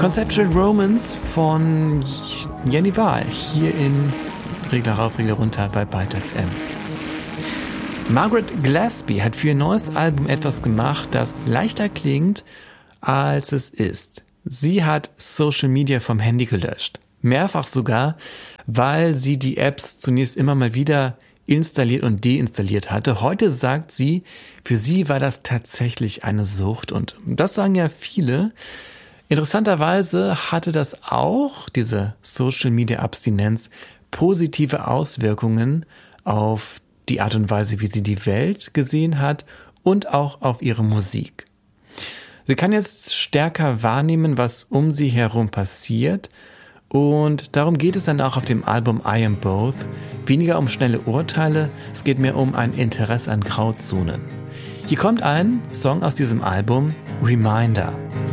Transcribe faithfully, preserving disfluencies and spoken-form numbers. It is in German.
Conceptual Romance von Jenny Wahl hier in Regler rauf, Regler runter bei Byte F M. Margaret Gillespie hat für ihr neues Album etwas gemacht, das leichter klingt, als es ist. Sie hat Social Media vom Handy gelöscht. Mehrfach sogar, weil sie die Apps zunächst immer mal wieder installiert und deinstalliert hatte. Heute sagt sie, für sie war das tatsächlich eine Sucht. Und das sagen ja viele. Interessanterweise hatte das auch, diese Social Media Abstinenz, positive Auswirkungen auf die Art und Weise, wie sie die Welt gesehen hat und auch auf ihre Musik. Sie kann jetzt stärker wahrnehmen, was um sie herum passiert, und darum geht es dann auch auf dem Album I Am Both. Weniger um schnelle Urteile, es geht mehr um ein Interesse an Grauzonen. Hier kommt ein Song aus diesem Album, Reminder.